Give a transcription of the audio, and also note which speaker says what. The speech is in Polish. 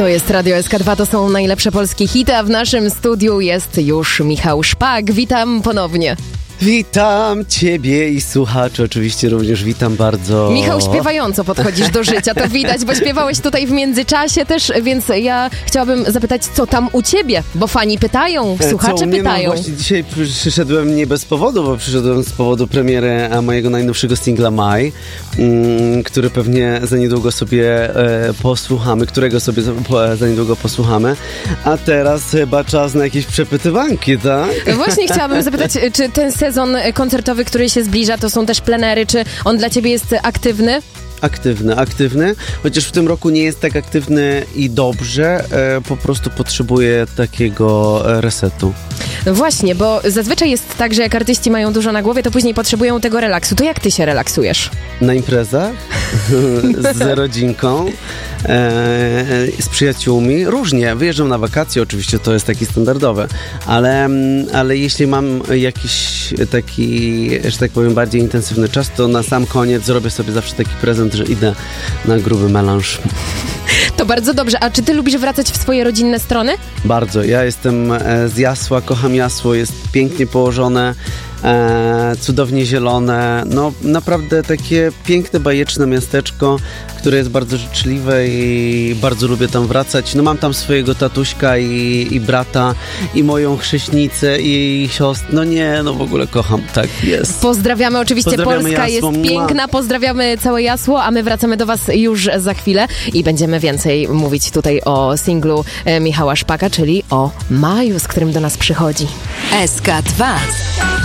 Speaker 1: To jest Radio SK2, to są najlepsze polskie hity, a w naszym studiu jest już Michał Szpak. Witam ponownie.
Speaker 2: Witam Ciebie i słuchaczy, oczywiście również witam bardzo.
Speaker 1: Michał, śpiewająco podchodzisz do życia, to widać, bo śpiewałeś tutaj w międzyczasie też, więc ja chciałabym zapytać, co tam u Ciebie, bo fani pytają, słuchacze pytają.
Speaker 2: No właśnie dzisiaj przyszedłem nie bez powodu, bo przyszedłem z powodu premiery mojego najnowszego singla Maj, który pewnie za niedługo sobie posłuchamy, którego sobie za niedługo posłuchamy, a teraz chyba czas na jakieś przepytywanki, tak?
Speaker 1: Właśnie chciałabym zapytać, czy ten sezon koncertowy, który się zbliża, to są też plenery, czy on dla Ciebie jest aktywny?
Speaker 2: Aktywny, chociaż w tym roku nie jest tak aktywny i dobrze, po prostu potrzebuję takiego resetu.
Speaker 1: No właśnie, bo zazwyczaj jest tak, że jak artyści mają dużo na głowie, to później potrzebują tego relaksu. To jak ty się relaksujesz?
Speaker 2: Na imprezach, z rodzinką, z przyjaciółmi, różnie. Wyjeżdżam na wakacje, oczywiście to jest taki standardowe, ale jeśli mam jakiś taki, że tak powiem, bardziej intensywny czas, to na sam koniec zrobię sobie zawsze taki prezent, że idę na gruby melanż.
Speaker 1: To bardzo dobrze. A czy ty lubisz wracać w swoje rodzinne strony?
Speaker 2: Bardzo. Ja jestem z Jasła, kocham Jasło, jest pięknie położone, cudownie zielone. No naprawdę takie piękne, bajeczne miasteczko, które jest bardzo życzliwe i bardzo lubię tam wracać. No mam tam swojego tatuśka i brata i moją chrześnicę i jej siostrę. No w ogóle kocham, tak jest.
Speaker 1: Pozdrawiamy oczywiście,
Speaker 2: Pozdrawiamy
Speaker 1: Polska
Speaker 2: Jasło.
Speaker 1: jest piękna, pozdrawiamy całe Jasło, a my wracamy do was już za chwilę i będziemy więcej mówić tutaj o singlu Michała Szpaka, czyli o Maju, z którym do nas przychodzi.
Speaker 3: SK2